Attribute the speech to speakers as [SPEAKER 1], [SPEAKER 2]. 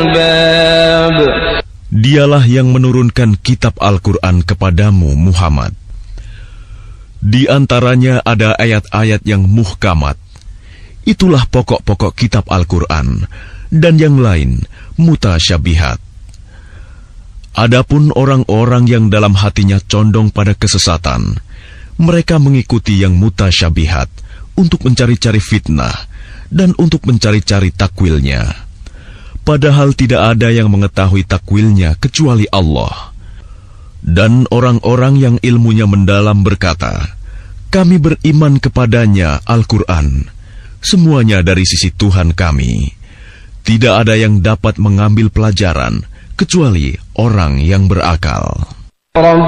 [SPEAKER 1] الألباب.
[SPEAKER 2] Dialah yang menurunkan kitab Al-Quran kepadamu, Muhammad. Di antaranya ada ayat-ayat yang muhkamat. Itulah pokok-pokok kitab Al-Quran, dan yang lain mutasyabihat. Adapun orang-orang yang dalam hatinya condong pada kesesatan, mereka mengikuti yang mutasyabihat untuk mencari-cari fitnah dan untuk mencari-cari takwilnya. Padahal tidak ada yang mengetahui takwilnya kecuali Allah. Dan orang-orang yang ilmunya mendalam berkata, kami beriman kepadanya Al-Quran, semuanya dari sisi Tuhan kami. Tidak ada yang dapat mengambil pelajaran kecuali orang yang berakal.